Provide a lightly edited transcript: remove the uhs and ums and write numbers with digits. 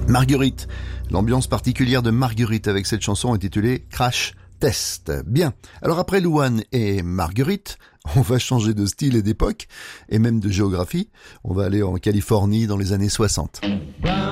Marguerite, l'ambiance particulière de Marguerite avec cette chanson intitulée Crash Test. Bien, alors après Louane et Marguerite, on va changer de style et d'époque, et même de géographie. On va aller en Californie dans les années 60.